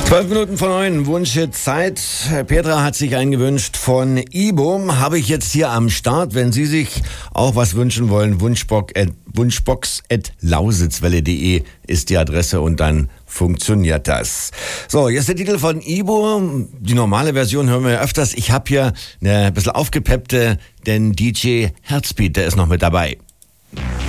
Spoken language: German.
12 Minuten vor 9, Wunschzeit. Petra hat sich einen gewünscht von Ibo. Habe ich jetzt hier am Start. Wenn Sie sich auch was wünschen wollen, wunschbox@lausitzwelle.de ist die Adresse und dann funktioniert das. So, jetzt der Titel von Ibo. Die normale Version hören wir ja öfters. Ich habe hier eine bisschen aufgepeppte, denn DJ Herzbeat, der ist noch mit dabei.